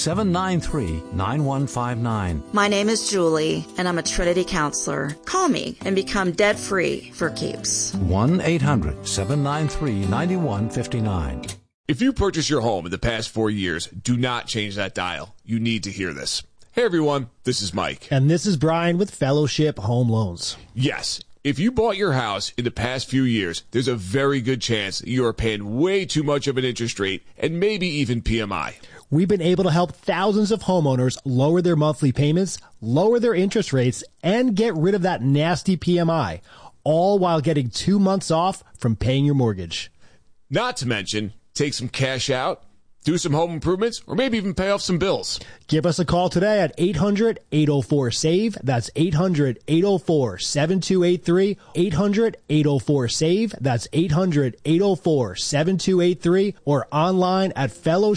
1-800-793-9159. My name is Julie, and I'm a Trinity counselor. Call me and become debt-free for keeps. 1-800-793-9159. If you purchased your home in the past 4 years, do not change that dial. You need to hear this. Hey everyone, this is Mike. And this is Brian with Fellowship Home Loans. Yes, if you bought your house in the past few years, there's a very good chance that you are paying way too much of an interest rate and maybe even PMI. We've been able to help thousands of homeowners lower their monthly payments, lower their interest rates, and get rid of that nasty PMI, all while getting 2 months off from paying your mortgage. Not to mention, take some cash out, do some home improvements, or maybe even pay off some bills. Give us a call today at 800-804-SAVE. That's 800-804-7283. 800-804-SAVE. That's 800-804-7283. Or online at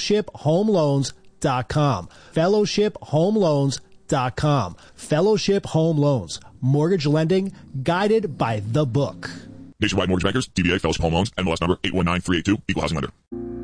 fellowshiphomeloans.com. fellowshiphomeloans.com. Fellowship Home Loans. Mortgage lending guided by the book. Nationwide Mortgage Bankers, DBA Fellowship Home Loans, MLS number 819382, Equal Housing Lender.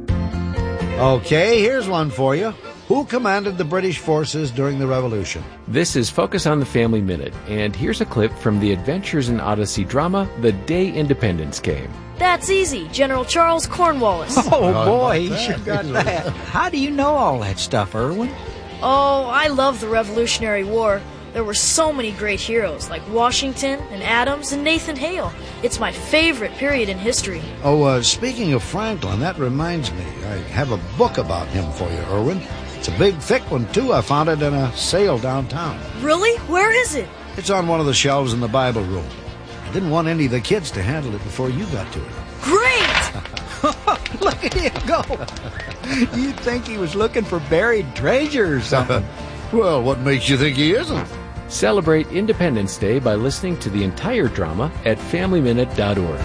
Okay, here's one for you. Who commanded the British forces during the Revolution? This is Focus on the Family Minute, and here's a clip from the Adventures in Odyssey drama, The Day Independence Came. That's easy. General Charles Cornwallis. Oh, boy, he sure got that. How do you know all that stuff, Irwin? Oh, I love the Revolutionary War. There were so many great heroes like Washington and Adams and Nathan Hale. It's my favorite period in history. Oh, speaking of Franklin, that reminds me. I have a book about him for you, Irwin. It's a big, thick one, too. I found it in a sale downtown. Really? Where is it? It's on one of the shelves in the Bible room. I didn't want any of the kids to handle it before you got to it. Great! Look at him go. You'd think he was looking for buried treasure or something. Well, what makes you think he isn't? Celebrate Independence Day by listening to the entire drama at FamilyMinute.org.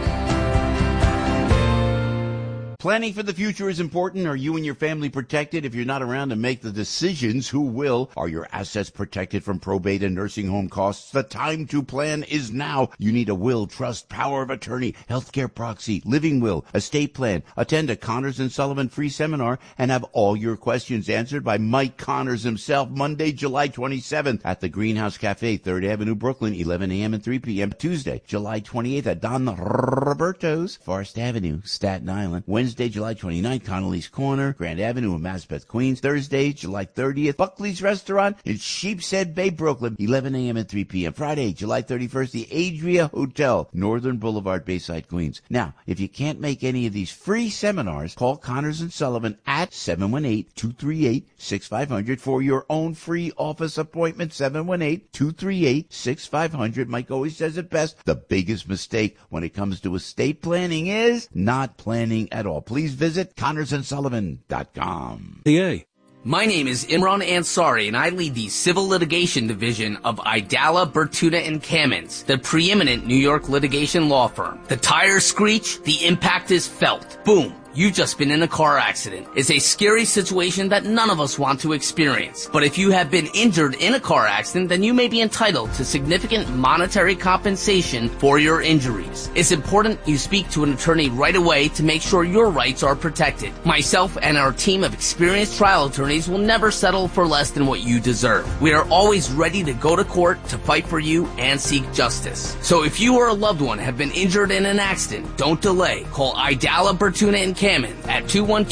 Planning for the future is important. Are you and your family protected? If you're not around to make the decisions, who will? Are your assets protected from probate and nursing home costs? The time to plan is now. You need a will, trust, power of attorney, healthcare proxy, living will, estate plan. Attend a Connors & Sullivan free seminar and have all your questions answered by Mike Connors himself, Monday, July 27th at the Greenhouse Cafe, 3rd Avenue, Brooklyn, 11 a.m. and 3 p.m. Tuesday, July 28th at Don Roberto's, Forest Avenue, Staten Island. Wednesday, July 29th, Connolly's Corner, Grand Avenue in Maspeth, Queens. Thursday, July 30th, Buckley's Restaurant in Sheepshead Bay, Brooklyn, 11 a.m. and 3 p.m. Friday, July 31st, the Adria Hotel, Northern Boulevard, Bayside, Queens. Now, if you can't make any of these free seminars, call Connors & Sullivan at 718-238-6500 for your own free office appointment, 718-238-6500. Mike always says it best. The biggest mistake when it comes to estate planning is not planning at all. Please visit ConnorsandSullivan.com. My name is Imran Ansari, and I lead the Civil Litigation Division of Idala, Bertuna & Kamins, the preeminent New York litigation law firm. The tires screech, the impact is felt. Boom. You've just been in a car accident. It's a scary situation that none of us want to experience. But if you have been injured in a car accident, then you may be entitled to significant monetary compensation for your injuries. It's important you speak to an attorney right away to make sure your rights are protected. Myself and our team of experienced trial attorneys will never settle for less than what you deserve. We are always ready to go to court to fight for you and seek justice. So if you or a loved one have been injured in an accident, don't delay. Call Idala, Bertuna & Kamen at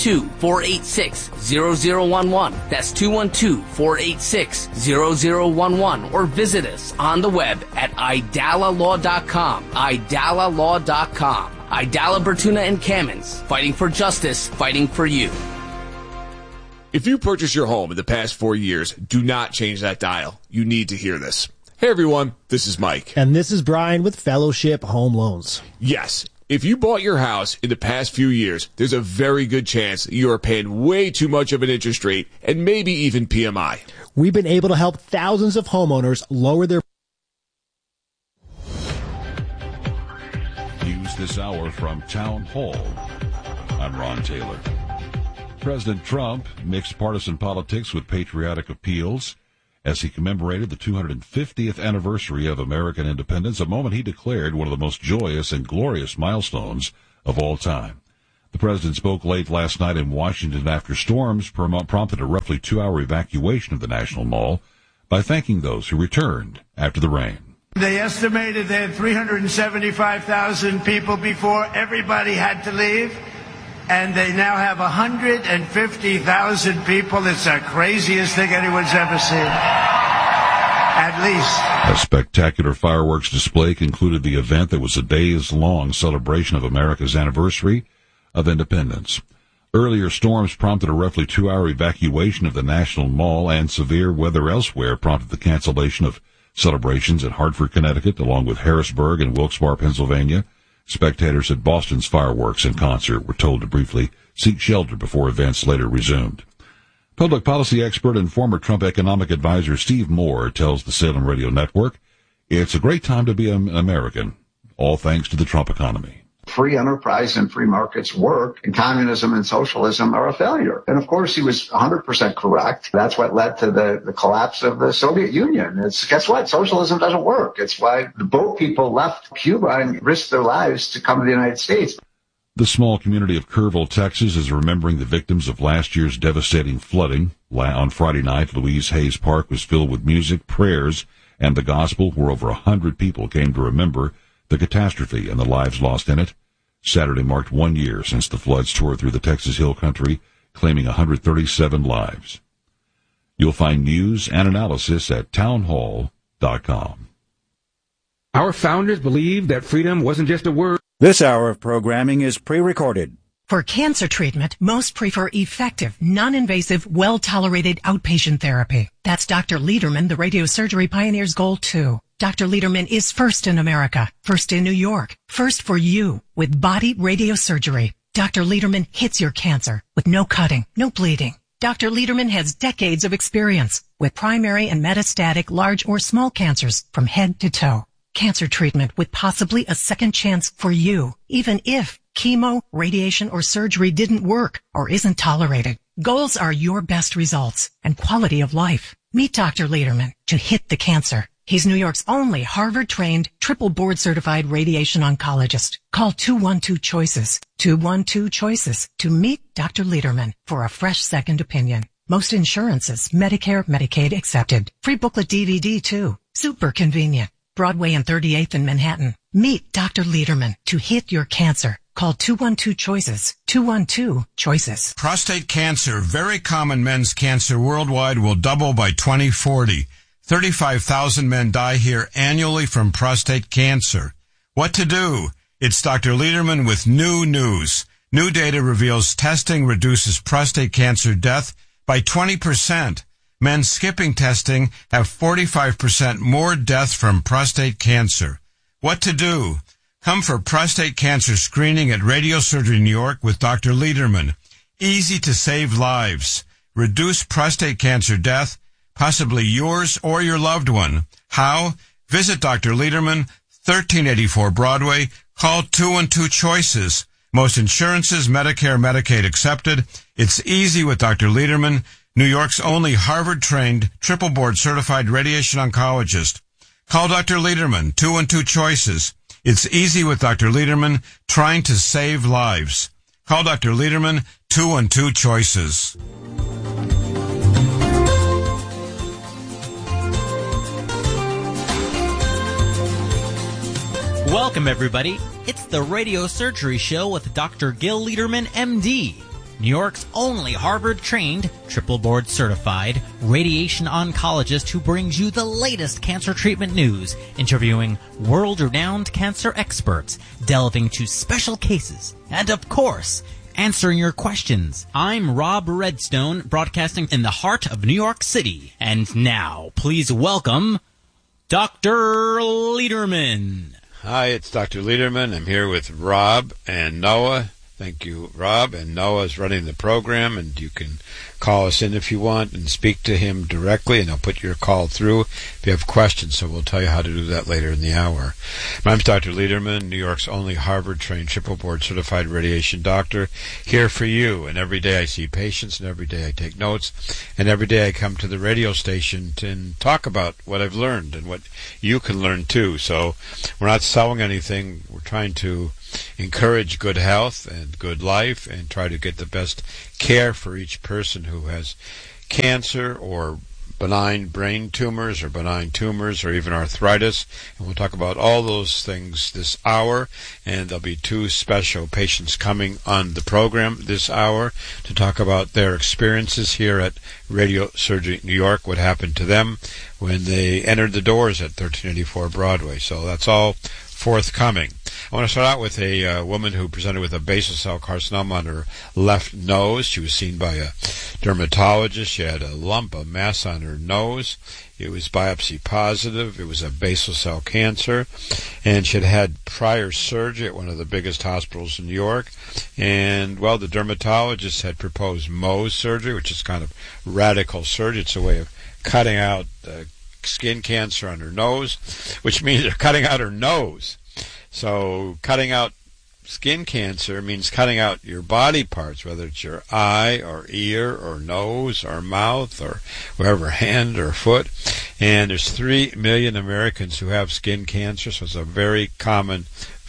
212-486-0011. That's 212-486-0011. Or visit us on the web at idalalaw.com. idalalaw.com. Idala, Bertuna & Kamins. Fighting for justice, fighting for you. If you purchased your home in the past 4 years, do not change that dial. You need to hear this. Hey everyone, this is Mike. And this is Brian with Fellowship Home Loans. Yes. If you bought your house in the past few years, there's a very good chance that you are paying way too much of an interest rate and maybe even PMI. We've been able to help thousands of homeowners lower their... News this hour from Town Hall. I'm Ron Taylor. President Trump mixed partisan politics with patriotic appeals as he commemorated the 250th anniversary of American independence, a moment he declared one of the most joyous and glorious milestones of all time. The president spoke late last night in Washington after storms prompted a roughly 2-hour evacuation of the National Mall by thanking those who returned after the rain. They estimated they had 375,000 people before everybody had to leave, and they now have 150,000 people. It's the craziest thing anyone's ever seen. At least. A spectacular fireworks display concluded the event that was a days-long celebration of America's anniversary of independence. Earlier storms prompted a roughly 2-hour evacuation of the National Mall, and severe weather elsewhere prompted the cancellation of celebrations at Hartford, Connecticut, along with Harrisburg and Wilkes-Barre, Pennsylvania. Spectators at Boston's fireworks and concert were told to briefly seek shelter before events later resumed. Public policy expert and former Trump economic advisor Steve Moore tells the Salem Radio Network, "It's a great time to be an American, all thanks to the Trump economy." Free enterprise and free markets work, and communism and socialism are a failure. And of course, he was 100% correct. That's what led to the collapse of the Soviet Union. Guess what? Socialism doesn't work. It's why the boat people left Cuba and risked their lives to come to the United States. The small community of Kerrville, Texas, is remembering the victims of last year's devastating flooding. On Friday night, Louise Hayes Park was filled with music, prayers, and the gospel, where over 100 people came to remember the catastrophe and the lives lost in it. Saturday marked 1 year since the floods tore through the Texas Hill Country, claiming 137 lives. You'll find news and analysis at townhall.com. Our founders believed that freedom wasn't just a word. This hour of programming is pre-recorded. For cancer treatment, most prefer effective, non-invasive, well-tolerated outpatient therapy. That's Dr. Lederman, the radiosurgery pioneer's goal, too. Dr. Lederman is first in America, first in New York, first for you with body radiosurgery. Dr. Lederman hits your cancer with no cutting, no bleeding. Dr. Lederman has decades of experience with primary and metastatic large or small cancers from head to toe. Cancer treatment with possibly a second chance for you, even if chemo, radiation, or surgery didn't work or isn't tolerated. Goals are your best results and quality of life. Meet Dr. Lederman to hit the cancer. He's New York's only Harvard-trained, triple board-certified radiation oncologist. Call 212-CHOICES, 212-CHOICES to meet Dr. Lederman for a fresh second opinion. Most insurances, Medicare, Medicaid accepted. Free booklet DVD, too. Super convenient. Broadway and 38th in Manhattan. Meet Dr. Lederman to hit your cancer. Call 212-CHOICES, 212-CHOICES. Prostate cancer, very common men's cancer worldwide, will double by 2040. 35,000 men die here annually from prostate cancer. What to do? It's Dr. Lederman with new news. New data reveals testing reduces prostate cancer death by 20%. Men skipping testing have 45% more death from prostate cancer. What to do? Come for prostate cancer screening at Radiosurgery New York with Dr. Lederman. Easy to save lives. Reduce prostate cancer death, possibly yours or your loved one. How? Visit Dr. Lederman, 1384 Broadway. Call 212-CHOICES. Most insurances, Medicare, Medicaid accepted. It's easy with Dr. Lederman, New York's only Harvard-trained, triple board-certified radiation oncologist. Call Dr. Lederman, 212-CHOICES. It's easy with Dr. Lederman, trying to save lives. Call Dr. Lederman, 212-CHOICES. Welcome, everybody. It's the Radio Surgery Show with Dr. Gil Lederman, MD, New York's only Harvard-trained, triple board-certified radiation oncologist who brings you the latest cancer treatment news, interviewing world-renowned cancer experts, delving into special cases, and, of course, answering your questions. I'm Rob Redstone, broadcasting in the heart of New York City. And now, please welcome Dr. Lederman. Hi, it's Dr. Lederman. I'm here with Rob and Noah. Thank you, Rob. And Noah's running the program, and you can call us in if you want and speak to him directly, and I'll put your call through if you have questions, so we'll tell you how to do that later in the hour. My name's Dr. Lederman, New York's only Harvard-trained, triple board-certified radiation doctor, here for you. And every day I see patients, and every day I take notes, and every day I come to the radio station and talk about what I've learned and what you can learn too. So we're not selling anything. We're trying to encourage good health and good life and try to get the best care for each person who has cancer or benign brain tumors or benign tumors or even arthritis. And we'll talk about all those things this hour. And there'll be two special patients coming on the program this hour to talk about their experiences here at Radio Surgery New York, what happened to them when they entered the doors at 1384 Broadway. So that's all forthcoming. I want to start out with a woman who presented with a basal cell carcinoma on her left nose. She was seen by a dermatologist. She had a lump, a mass on her nose. It was biopsy positive. It was a basal cell cancer. And she had had prior surgery at one of the biggest hospitals in New York. And, well, the dermatologist had proposed Mohs surgery, which is kind of radical surgery. It's a way of cutting out skin cancer on her nose, which means they're cutting out her nose. So cutting out skin cancer means cutting out your body parts, whether it's your eye or ear or nose or mouth or wherever, hand or foot. And there's 3 million Americans who have skin cancer, so it's a very common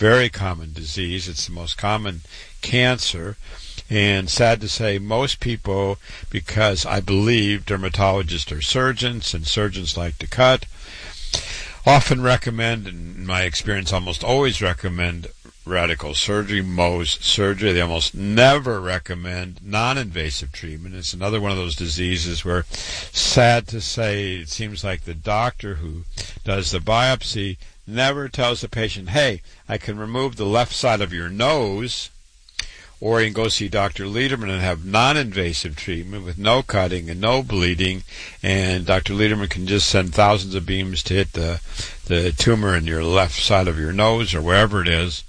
disease. It's the most common cancer. And sad to say, most people, because I believe dermatologists are surgeons and surgeons like to cut, often recommend, in my experience almost always recommend radical surgery, Mohs surgery. They almost never recommend non-invasive treatment. It's another one of those diseases where, sad to say, it seems like the doctor who does the biopsy never tells the patient, hey, I can remove the left side of your nose, or you can go see Dr. Lederman and have non-invasive treatment with no cutting and no bleeding, and Dr. Lederman can just send thousands of beams to hit the tumor in your left side of your nose or wherever it is,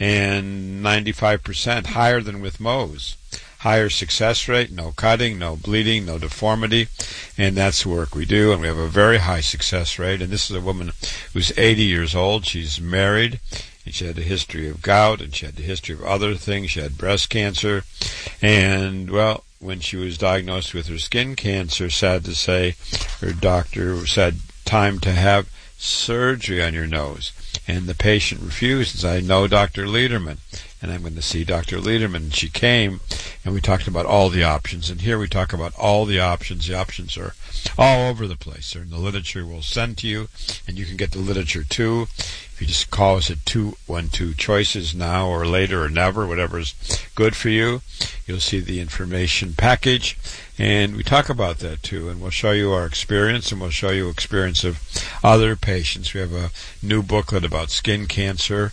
and 95% higher than with Mohs. Higher success rate, no cutting, no bleeding, no deformity, and that's the work we do, and we have a very high success rate. And this is a woman who's 80 years old. She's married. And she had a history of gout, and she had a history of other things. She had breast cancer. And, well, when she was diagnosed with her skin cancer, sad to say, her doctor said, time to have surgery on your nose. And the patient refused and said, I know Dr. Lederman, and I'm going to see Dr. Lederman. And she came, and we talked about all the options. And here we talk about all the options. The options are all over the place. They're in the literature we'll send to you, and you can get the literature too. If you just call us at 212-CHOICES now or later or never, whatever is good for you, you'll see the information package. And we talk about that too, and we'll show you our experience, and we'll show you experience of other patients. We have a new booklet about skin cancer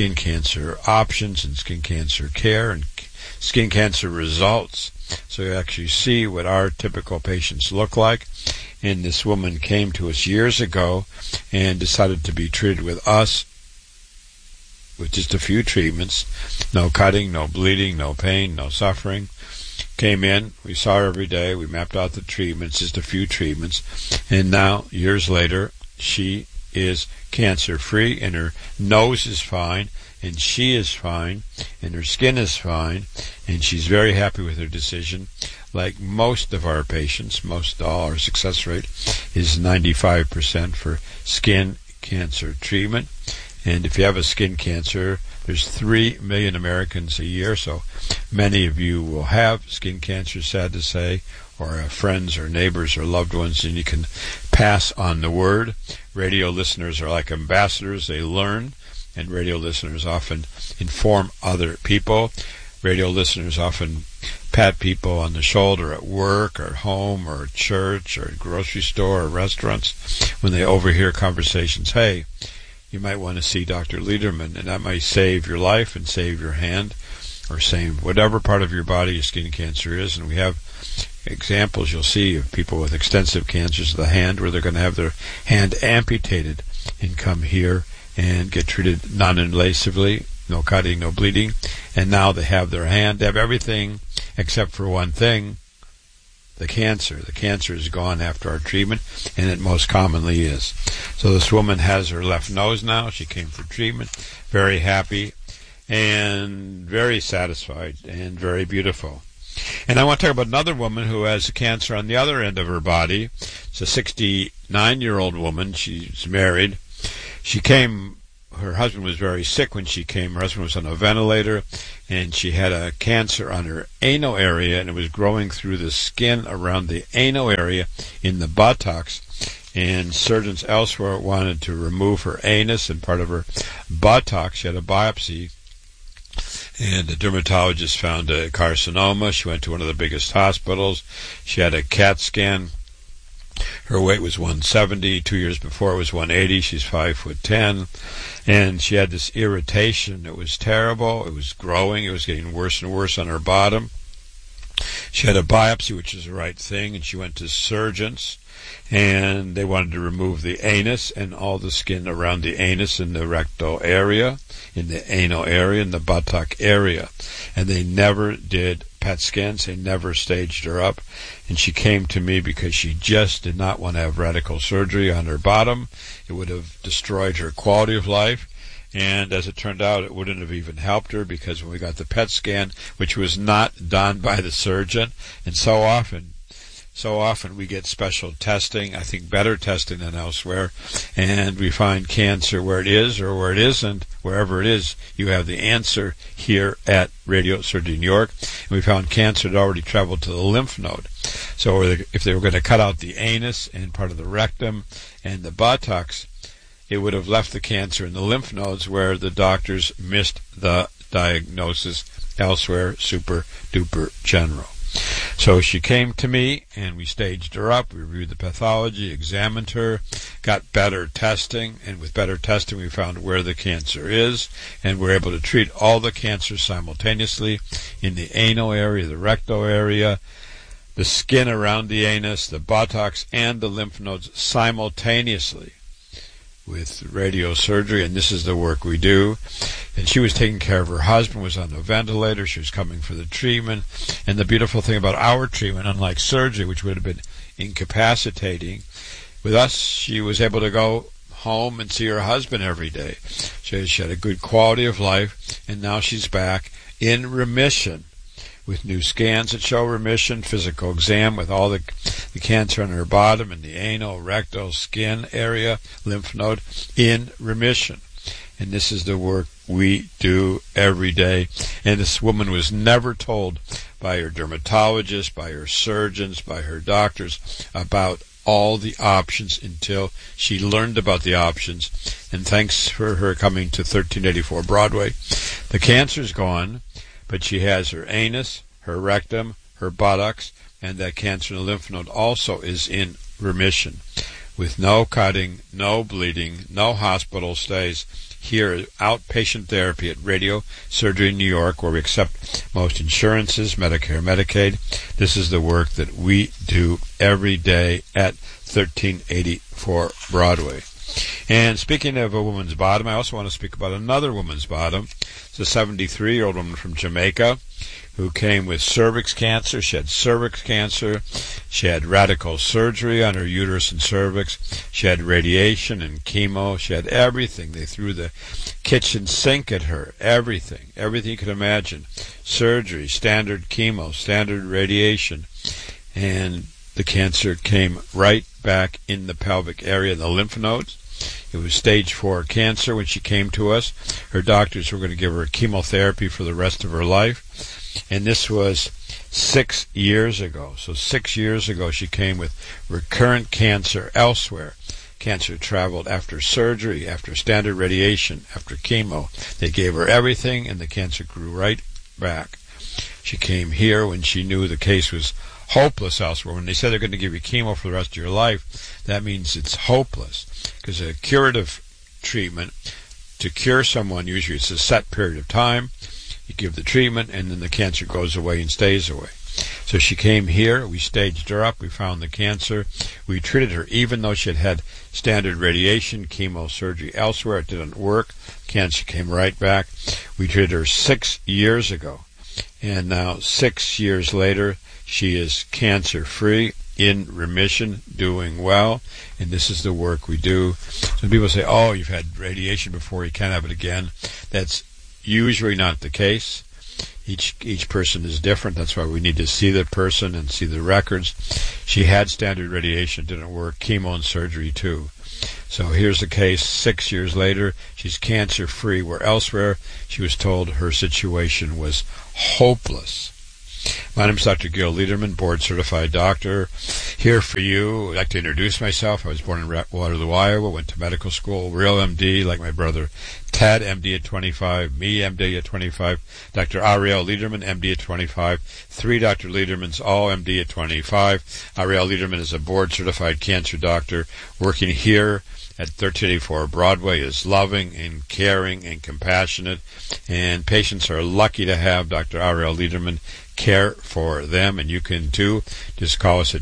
options, and skin cancer care, and skin cancer results. So you actually see what our typical patients look like. And this woman came to us years ago and decided to be treated with us with just a few treatments. No cutting, no bleeding, no pain, no suffering. Came in, we saw her every day, we mapped out the treatments, just a few treatments. And now, years later, she is cancer-free, and her nose is fine, and she is fine, and her skin is fine, and she's very happy with her decision. Like most of our patients, most all, our success rate is 95% for skin cancer treatment. And if you have a skin cancer, there's 3 million Americans a year, so many of you will have skin cancer, sad to say, or friends or neighbors or loved ones, and you can pass on the word. Radio listeners are like ambassadors. They learn, and radio listeners often inform other people. Radio listeners often pat people on the shoulder at work or at home or at church or at grocery store or restaurants when they overhear conversations. Hey, you might want to see Dr. Lederman, and that might save your life and save your hand, or save whatever part of your body your skin cancer is. And we have examples you'll see of people with extensive cancers of the hand where they're going to have their hand amputated and come here and get treated non-invasively, no cutting, no bleeding, and now they have their hand, they have everything except for one thing, the cancer. The cancer is gone after our treatment, and it most commonly is. So this woman has her left nose now. She came for treatment, very happy and very satisfied and very beautiful. And I want to talk about another woman who has cancer on the other end of her body. It's a 69-year-old woman. She's married. She came her husband was very sick when she came. Her husband was on a ventilator, and she had a cancer on her anal area, and it was growing through the skin around the anal area in the buttocks. And surgeons elsewhere wanted to remove her anus and part of her buttocks. She had a biopsy, and the dermatologist found a carcinoma. She went to one of the biggest hospitals. She had a CAT scan. Her weight was 170. 2 years before it was 180. She's 5'10", and she had this irritation. It was terrible. It was growing. It was getting worse and worse on her bottom. She had a biopsy, which is the right thing, and she went to surgeons, and they wanted to remove the anus and all the skin around the anus in the rectal area, in the anal area, in the buttock area. And they never did PET scans. They never staged her up. And she came to me because she just did not want to have radical surgery on her bottom. It would have destroyed her quality of life. And as it turned out, it wouldn't have even helped her, because when we got the PET scan, which was not done by the surgeon, and so often we get special testing, I think better testing than elsewhere, and we find cancer where it is or where it isn't. Wherever it is, you have the answer here at Radio Surgery New York. And we found cancer had already traveled to the lymph node. So if they were going to cut out the anus and part of the rectum and the buttocks, it would have left the cancer in the lymph nodes, where the doctors missed the diagnosis elsewhere, super duper general. So she came to me, and we staged her up, we reviewed the pathology, examined her, got better testing, and with better testing we found where the cancer is, and we're able to treat all the cancers simultaneously in the anal area, the rectal area, the skin around the anus, the buttocks, and the lymph nodes simultaneously with radiosurgery, and this is the work we do. And she was taking care of her husband, was on a ventilator. She was coming for the treatment. And the beautiful thing about our treatment, unlike surgery, which would have been incapacitating, with us, she was able to go home and see her husband every day. She had a good quality of life, and now she's back in remission, with new scans that show remission, physical exam with all the cancer on her bottom and the anal, rectal, skin area, lymph node, in remission. And this is the work we do every day. And this woman was never told by her dermatologist, by her surgeons, by her doctors about all the options until she learned about the options. And thanks for her coming to 1384 Broadway. The cancer's gone, but she has her anus, her rectum, her buttocks, and that cancer in the lymph node also is in remission, with no cutting, no bleeding, no hospital stays. Here, outpatient therapy at Radio Surgery New York, where we accept most insurances, Medicare, Medicaid. This is the work that we do every day at 1384 Broadway. And speaking of a woman's bottom, I also want to speak about another woman's bottom. It's a 73-year-old woman from Jamaica who came with cervix cancer. She had cervix cancer. She had radical surgery on her uterus and cervix. She had radiation and chemo. She had everything. They threw the kitchen sink at her. Everything you could imagine. Surgery, standard chemo, standard radiation. And the cancer came right back in the pelvic area, the lymph nodes. It was stage 4 cancer when she came to us. Her doctors were going to give her chemotherapy for the rest of her life. And this was 6 years ago. So 6 years ago she came with recurrent cancer elsewhere. Cancer traveled after surgery, after standard radiation, after chemo. They gave her everything, and the cancer grew right back. She came here when she knew the case was hopeless elsewhere. When they said they're going to give you chemo for the rest of your life, that means it's hopeless. Because a curative treatment, to cure someone, usually it's a set period of time. You give the treatment, and then the cancer goes away and stays away. So she came here. We staged her up. We found the cancer. We treated her, even though she had had standard radiation, chemo, surgery elsewhere. It didn't work. Cancer came right back. We treated her 6 years ago. And now, 6 years later, she is cancer-free, in remission, doing well. And this is the work we do. Some people say, oh, you've had radiation before, you can't have it again. That's usually not the case. Each person is different. That's why we need to see the person and see the records. She had standard radiation, didn't work. Chemo and surgery too. So here's the case. 6 years later, she's cancer-free, where elsewhere she was told her situation was hopeless. My name is Dr. Gil Liederman, board-certified doctor. Here for you. I'd like to introduce myself. I was born in Waterloo, Iowa, went to medical school, real MD, like my brother Ted, MD at 25, me, MD at 25, Dr. Ariel Liederman, MD at 25, 3 Dr. Liedermans, all MD at 25. Ariel Liederman is a board-certified cancer doctor working here at 1384 Broadway, is loving and caring and compassionate, and patients are lucky to have Dr. Ariel Liederman care for them, and you can too. Just call us at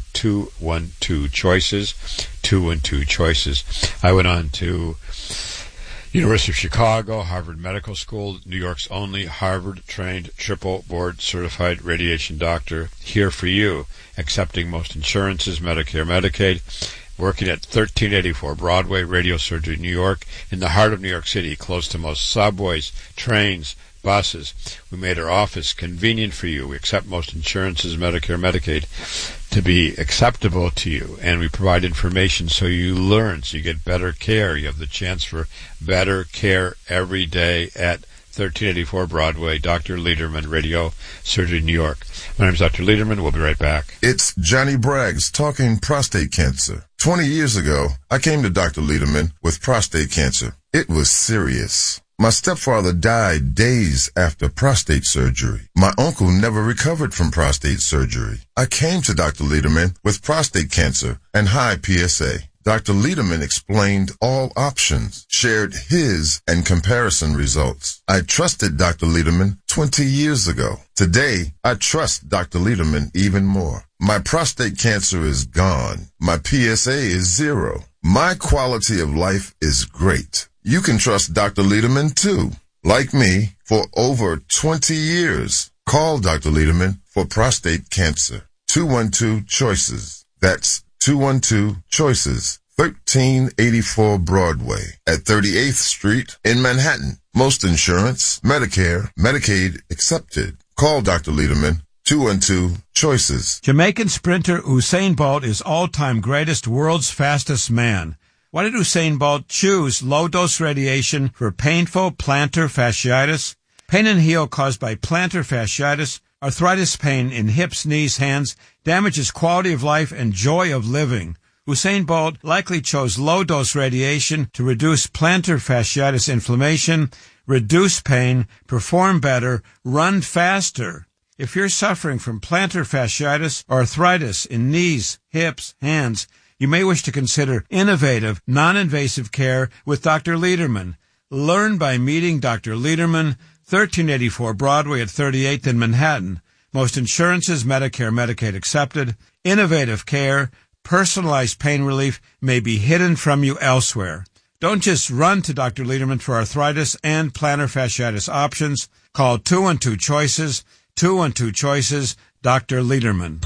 212-CHOICES, 212-CHOICES. I went on to University of Chicago, Harvard Medical School, New York's only Harvard-trained, triple board-certified radiation doctor, here for you, accepting most insurances, Medicare, Medicaid, working at 1384 Broadway, Radiosurgery, New York, in the heart of New York City, close to most subways, trains, buses. We made our office convenient for you. We accept most insurances, Medicare, Medicaid, to be acceptable to you. And we provide information so you learn, so you get better care. You have the chance for better care every day at 1384 Broadway, Dr. Liederman, Radio Surgery, New York. My name is Dr. Liederman. We'll be right back. It's Johnny Braggs talking prostate cancer. 20 years ago, I came to Dr. Liederman with prostate cancer. It was serious. My stepfather died days after prostate surgery. My uncle never recovered from prostate surgery. I came to Dr. Liederman with prostate cancer and high PSA. Dr. Liederman explained all options, shared his and comparison results. I trusted Dr. Liederman 20 years ago. Today, I trust Dr. Liederman even more. My prostate cancer is gone. My PSA is 0. My quality of life is great. You can trust Dr. Liederman too. Like me, for over 20 years. Call Dr. Liederman for prostate cancer. 212-CHOICES. That's 212-CHOICES. 1384 Broadway at 38th Street in Manhattan. Most insurance, Medicare, Medicaid accepted. Call Dr. Liederman. 212-CHOICES. Jamaican sprinter Usain Bolt is all-time greatest, world's fastest man. Why did Usain Bolt choose low-dose radiation for painful plantar fasciitis? Pain and heel caused by plantar fasciitis, arthritis pain in hips, knees, hands, damages quality of life and joy of living. Usain Bolt likely chose low-dose radiation to reduce plantar fasciitis inflammation, reduce pain, perform better, run faster. If you're suffering from plantar fasciitis or arthritis in knees, hips, hands, you may wish to consider innovative, non-invasive care with Dr. Liederman. Learn by meeting Dr. Liederman, 1384 Broadway at 38th in Manhattan. Most insurances, Medicare, Medicaid accepted. Innovative care, personalized pain relief may be hidden from you elsewhere. Don't just run to Dr. Liederman for arthritis and plantar fasciitis options. Call 212-CHOICES, 212-CHOICES, Dr. Liederman.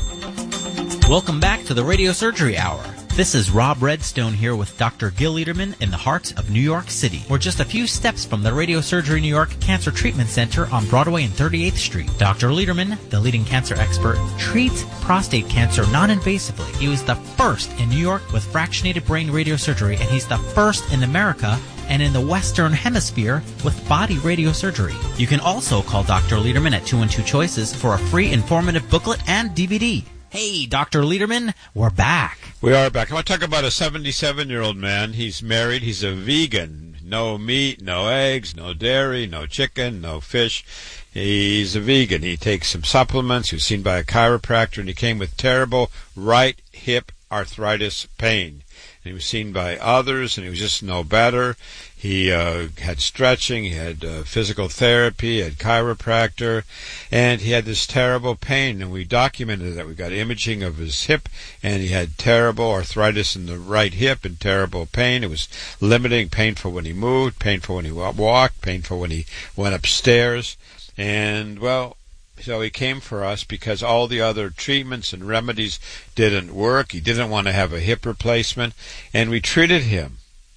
Welcome back to the Radio Surgery Hour. This is Rob Redstone here with Dr. Gil Liederman in the heart of New York City. We're just a few steps from the Radio Surgery New York Cancer Treatment Center on Broadway and 38th Street. Dr. Liederman, the leading cancer expert, treats prostate cancer non-invasively. He was the first in New York with fractionated brain radiosurgery, and he's the first in America and in the Western Hemisphere with body radiosurgery. You can also call Dr. Liederman at 212-CHOICES for a free informative booklet and DVD. Hey, Dr. Liederman, we're back. We are back. I want to talk about a 77-year-old man. He's married. He's a vegan. No meat, no eggs, no dairy, no chicken, no fish. He's a vegan. He takes some supplements. He was seen by a chiropractor, and he came with terrible right hip arthritis pain. And he was seen by others, and he was just no better. He had stretching, he had physical therapy, he had chiropractor, and he had this terrible pain, and we documented that. We got imaging of his hip, and he had terrible arthritis in the right hip and terrible pain. It was limiting, painful when he moved, painful when he walked, painful when he went upstairs. And, well, so he came for us because all the other treatments and remedies didn't work. He didn't want to have a hip replacement, and we treated him.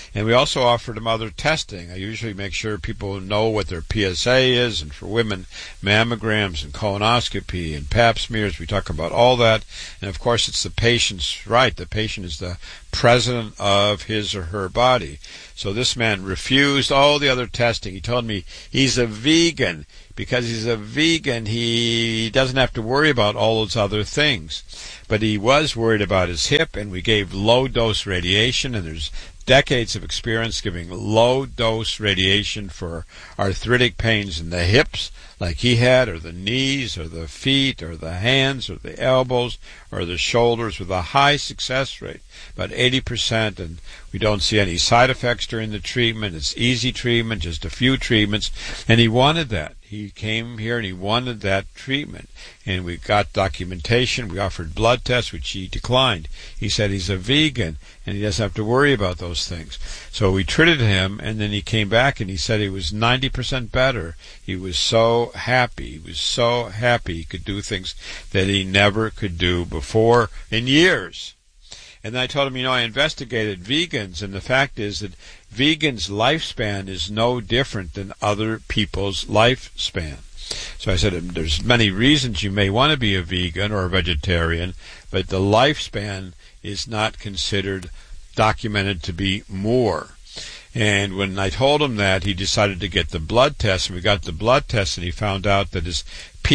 And we also offered him other testing. I usually make sure people know what their PSA is, and for women, mammograms and colonoscopy and pap smears. We talk about all that. And of course, it's the patient's right. The patient is the president of his or her body. So this man refused all the other testing. He told me he's a vegan. Because he's a vegan, he doesn't have to worry about all those other things. But he was worried about his hip, and we gave low-dose radiation, and there's decades of experience giving low-dose radiation for arthritic pains in the hips, like he had, or the knees, or the feet, or the hands, or the elbows, or the shoulders, with a high success rate, about 80%, and we don't see any side effects during the treatment. It's easy treatment, just a few treatments, and he wanted that. He came here and he wanted that treatment. And we got documentation. We offered blood tests, which he declined. He said he's a vegan and he doesn't have to worry about those things. So we treated him, and then he came back and he said he was 90% better. He was so happy. He was so happy he could do things that he never could do before in years. And then I told him, I investigated vegans, and the fact is that vegans' lifespan is no different than other people's lifespan. So I said, there's many reasons you may want to be a vegan or a vegetarian, but the lifespan is not considered documented to be more. And when I told him that, he decided to get the blood test, and we got the blood test, and he found out that his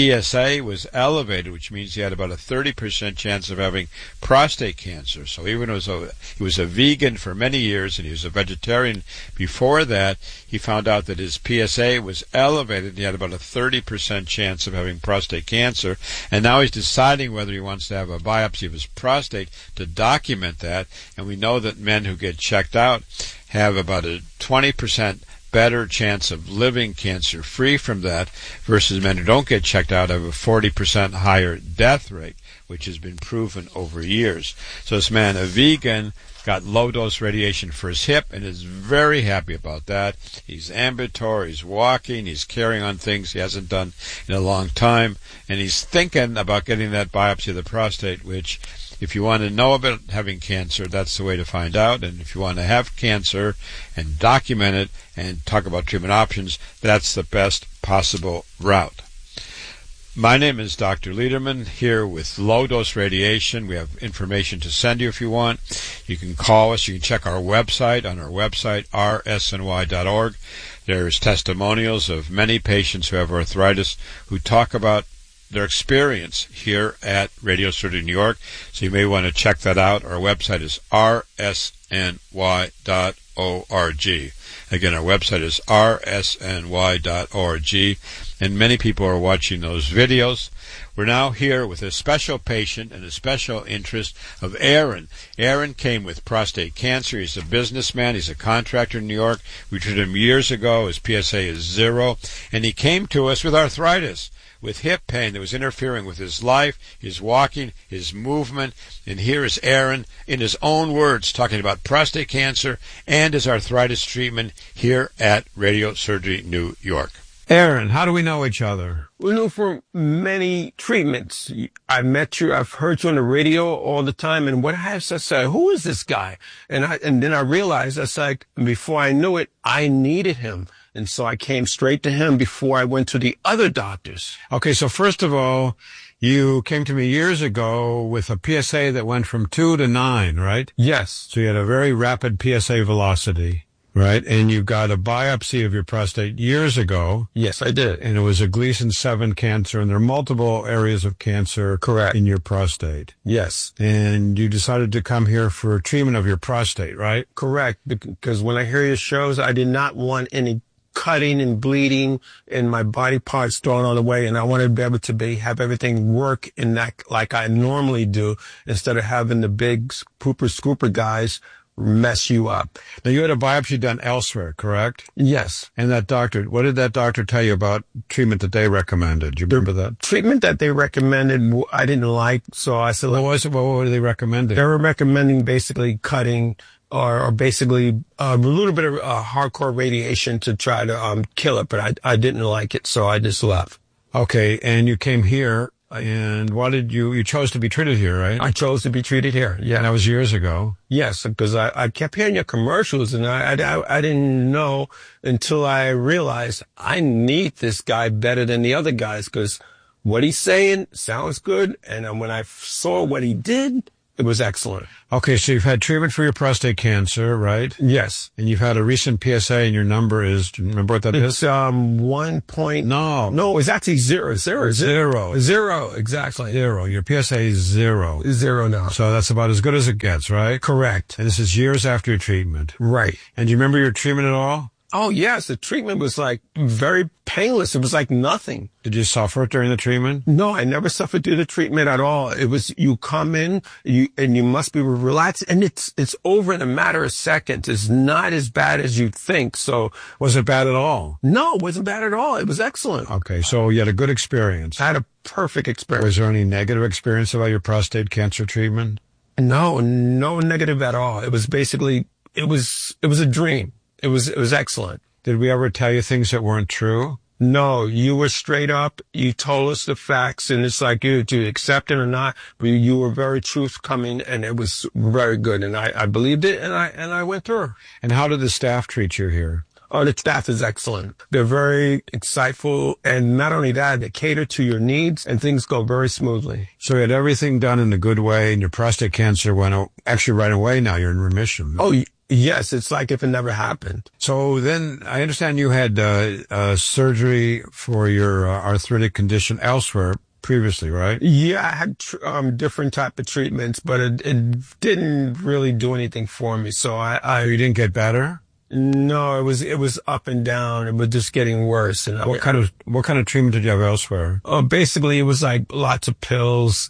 PSA was elevated, which means he had about a 30% chance of having prostate cancer. So even though he was a vegan for many years and he was a vegetarian before that, he found out that his PSA was elevated and he had about a 30% chance of having prostate cancer. And now he's deciding whether he wants to have a biopsy of his prostate to document that. And we know that men who get checked out have about a 20% better chance of living cancer-free from that, versus men who don't get checked out have a 40% higher death rate, which has been proven over years. So this man, a vegan, got low-dose radiation for his hip and is very happy about that. He's ambulatory, he's walking, he's carrying on things he hasn't done in a long time, and he's thinking about getting that biopsy of the prostate, which, if you want to know about having cancer, that's the way to find out. And if you want to have cancer and document it and talk about treatment options, that's the best possible route. My name is Dr. Lederman, here with low-dose radiation. We have information to send you if you want. You can call us. You can check our website on our website, rsny.org. There's testimonials of many patients who have arthritis who talk about their experience here at Radio Surgery New York. So you may want to check that out. Our website is rsny.org. Again, our website is rsny.org, and many people are watching those videos. We're now here with a special patient and a special interest of Aaron. Aaron came with prostate cancer. He's a businessman. He's a contractor in New York. We treated him years ago. His PSA is 0, and he came to us with arthritis, with hip pain that was interfering with his life, his walking, his movement. And here is Aaron, in his own words, talking about prostate cancer and his arthritis treatment here at Radio Surgery New York. Aaron, how do we know each other? We know from many treatments. I've met you, I've heard you on the radio all the time, and what I have to say, who is this guy? And then I realized, before I knew it, I needed him. And so I came straight to him before I went to the other doctors. Okay, so first of all, you came to me years ago with a PSA that went from 2 to 9, right? Yes. So you had a very rapid PSA velocity, right? And you got a biopsy of your prostate years ago. Yes, I did. And it was a Gleason 7 cancer, and there are multiple areas of cancer in your prostate. Yes. And you decided to come here for treatment of your prostate, right? Correct, because when I hear your shows, I did not want any cutting and bleeding and my body parts thrown all the way, and I wanted to be able to have everything work in that like I normally do, instead of having the big pooper scooper guys mess you up. Now, you had a biopsy done elsewhere, correct? Yes. And what did that doctor tell you about treatment that they recommended? Do you remember that? Treatment that they recommended, I didn't like, so I said, what was it? What were they recommending? They were recommending basically cutting or basically a little bit of hardcore radiation to try to kill it, but I didn't like it, so I just left. Okay, and you came here And why did you chose to be treated here, right? I chose to be treated here. Yeah. And that was years ago. Yes, because I kept hearing your commercials, and I didn't know until I realized I need this guy better than the other guys, because what he's saying sounds good. And when I saw what he did, it was excellent. Okay, so you've had treatment for your prostate cancer, right? Yes. And you've had a recent PSA, and your number is, do you remember what that is? It's 1 point. No, it's actually zero. Zero, exactly. Zero. Your PSA is zero. Zero now. So that's about as good as it gets, right? Correct. And this is years after your treatment. Right. And do you remember your treatment at all? Oh, yes. The treatment was like very painless. It was like nothing. Did you suffer during the treatment? No, I never suffered through the treatment at all. It was, you come in, and you must be relaxed, and it's over in a matter of seconds. It's not as bad as you think. So. Was it bad at all? No, it wasn't bad at all. It was excellent. Okay. So you had a good experience. I had a perfect experience. Was there any negative experience about your prostate cancer treatment? No negative at all. It was basically, it was a dream. It was excellent. Did we ever tell you things that weren't true? No, you were straight up. You told us the facts, and it's like you to accept it or not. But you were very truth-coming, and it was very good. And I believed it, and I went through. And how did the staff treat you here? Oh, the staff is excellent. They're very insightful, and not only that, they cater to your needs, and things go very smoothly. So you had everything done in a good way, and your prostate cancer went actually right away. Now you're in remission. Oh, yes, it's like if it never happened. So then I understand you had surgery for your arthritic condition elsewhere previously, right? Yeah, I had different type of treatments, but it didn't really do anything for me. So You didn't get better? No, it was up and down. It was just getting worse. And what kind of treatment did you have elsewhere? Basically, it was like lots of pills.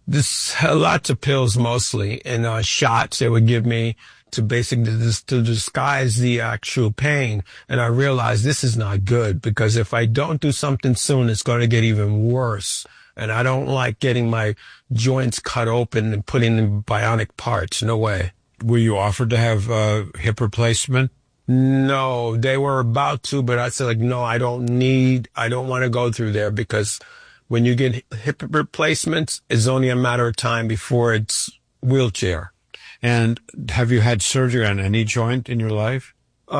Lots of pills mostly, and shots they would give me to basically to disguise the actual pain. And I realized this is not good, because if I don't do something soon, it's going to get even worse. And I don't like getting my joints cut open and put in bionic parts. No way. Were you offered to have hip replacement? No, they were about to, but I said, like, no, I don't want to go through there, because when you get hip replacements, it's only a matter of time before it's wheelchair. And have you had surgery on any joint in your life?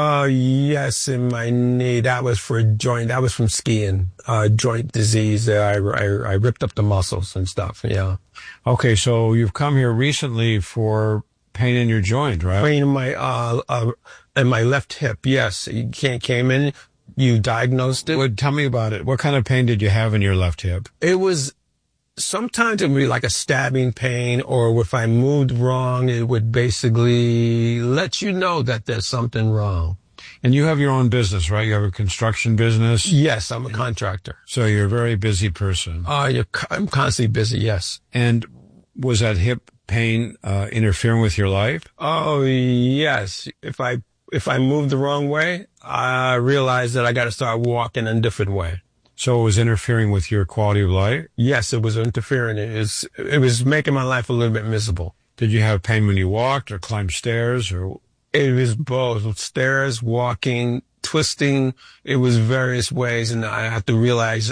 Yes, in my knee. That was for a joint. That was from skiing. Joint disease. I ripped up the muscles and stuff. Yeah. Okay, so you've come here recently for pain in your joint, right? Pain in my left hip. Yes, you came in. You diagnosed it. Well, tell me about it. What kind of pain did you have in your left hip? It was. Sometimes it would be like a stabbing pain, or if I moved wrong, it would basically let you know that there's something wrong. And you have your own business, right? You have a construction business? Yes, I'm a contractor. So you're a very busy person. I'm constantly busy, yes. And was that hip pain interfering with your life? Oh, yes. If I moved the wrong way, I realized that I got to start walking in a different way. So it was interfering with your quality of life? Yes, it was interfering. It was making my life a little bit miserable. Did you have pain when you walked or climbed stairs? Or it was both. Stairs, walking, twisting. It was various ways, and I had to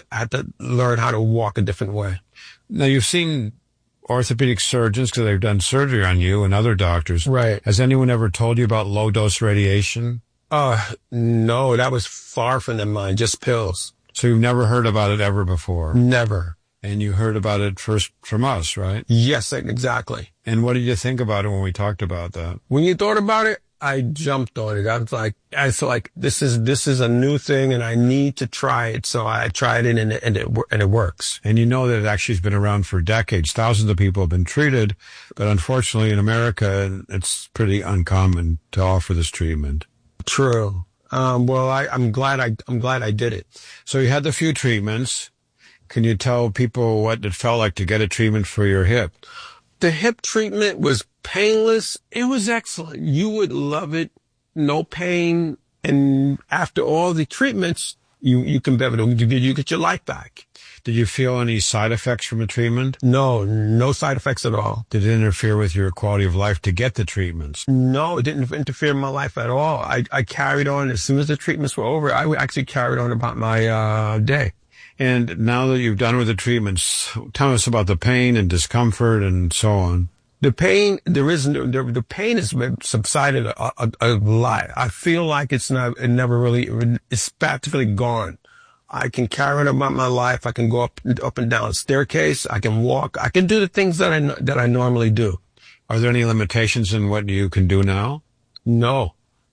learn how to walk a different way. Now, you've seen orthopedic surgeons because they've done surgery on you, and other doctors. Right. Has anyone ever told you about low-dose radiation? No, that was far from their mind, just pills. So you've never heard about it ever before? Never. And you heard about it first from us, right? Yes, exactly. And what did you think about it when we talked about that? When you thought about it, I jumped on it. I was like, this is a new thing, and I need to try it. So I tried it, and it works. And you know that it actually has been around for decades. Thousands of people have been treated, but unfortunately in America, it's pretty uncommon to offer this treatment. True. Well, I'm glad I did it. So you had the few treatments. Can you tell people what it felt like to get a treatment for your hip? The hip treatment was painless. It was excellent. You would love it. No pain. And after all the treatments, you can be able to, you get your life back. Did you feel any side effects from the treatment? No side effects at all. Did it interfere with your quality of life to get the treatments? No, it didn't interfere in my life at all. I carried on as soon as the treatments were over. I actually carried on about my day. And now that you've done with the treatments, tell us about the pain and discomfort and so on. The pain, the pain has subsided a lot. I feel like it's practically gone. I can carry it about my life. I can go up and down a staircase. I can walk. I can do the things that I normally do. Are there any limitations in what you can do now? No,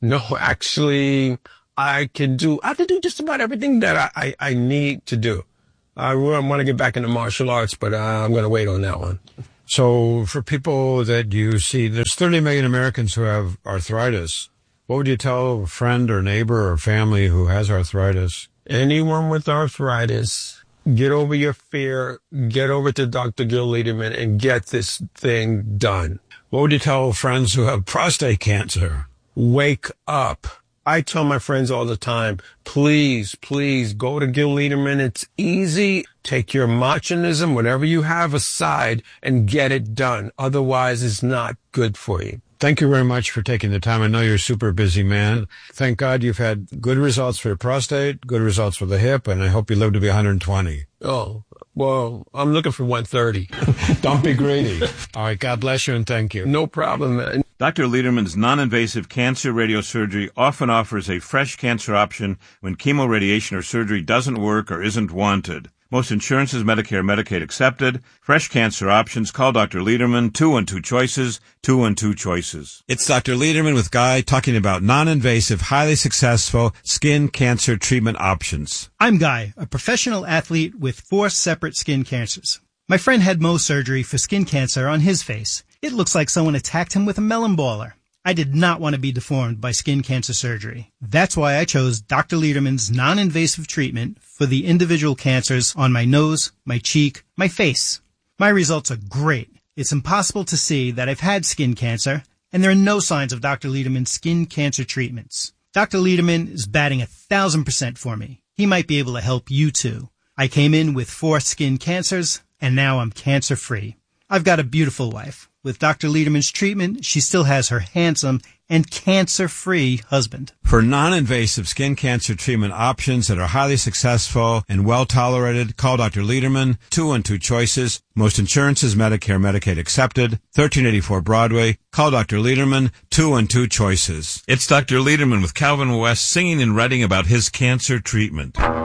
actually, I can do just about everything that I need to do. I want to get back into martial arts, but I'm going to wait on that one. So for people that you see, there's 30 million Americans who have arthritis. What would you tell a friend or neighbor or family who has arthritis? Anyone with arthritis, get over your fear, get over to Dr. Gil Lederman and get this thing done. What would you tell friends who have prostate cancer? Wake up. I tell my friends all the time, please go to Gil Lederman. It's easy. Take your machonism, whatever you have aside, and get it done. Otherwise, it's not good for you. Thank you very much for taking the time. I know you're a super busy man. Thank God you've had good results for your prostate, good results for the hip, and I hope you live to be 120. Oh, well, I'm looking for 130. Don't be greedy. All right, God bless you and thank you. No problem, man. Dr. Lederman's non-invasive cancer radiosurgery often offers a fresh cancer option when chemoradiation or surgery doesn't work or isn't wanted. Most insurances, Medicare, Medicaid accepted. Fresh cancer options. Call Dr. Lederman, 212 Choices, 212 Choices. It's Dr. Lederman with Guy talking about non-invasive, highly successful skin cancer treatment options. I'm Guy, a professional athlete with 4 separate skin cancers. My friend had Mohs surgery for skin cancer on his face. It looks like someone attacked him with a melon baller. I did not want to be deformed by skin cancer surgery. That's why I chose Dr. Lederman's non-invasive treatment for the individual cancers on my nose, my cheek, my face. My results are great. It's impossible to see that I've had skin cancer, and there are no signs of Dr. Lederman's skin cancer treatments. Dr. Lederman is batting 1,000% for me. He might be able to help you too. I came in with 4 skin cancers, and now I'm cancer-free. I've got a beautiful wife. With Dr. Lederman's treatment, she still has her handsome and cancer-free husband. For non-invasive skin cancer treatment options that are highly successful and well-tolerated, call Dr. Lederman, 212 Choices. Most insurances, Medicare, Medicaid accepted. 1384 Broadway. Call Dr. Lederman, 212 Choices. It's Dr. Lederman with Calvin West singing and writing about his cancer treatment.